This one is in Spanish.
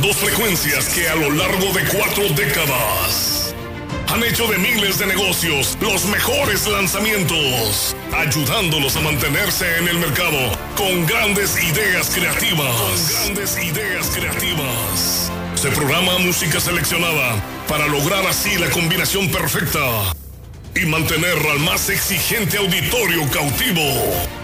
Dos frecuencias que a lo largo de 4 décadas han hecho de miles de negocios los mejores lanzamientos, ayudándolos a mantenerse en el mercado con grandes ideas creativas. Se programa música seleccionada para lograr así la combinación perfecta y mantener al más exigente auditorio cautivo.